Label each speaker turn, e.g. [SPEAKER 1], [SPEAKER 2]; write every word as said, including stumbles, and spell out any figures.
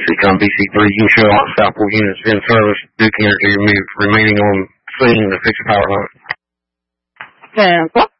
[SPEAKER 1] SeaCom B C three, you can show all the Southport units in service. Duke Energy remaining on scene to fix the power line.
[SPEAKER 2] ten o'clock.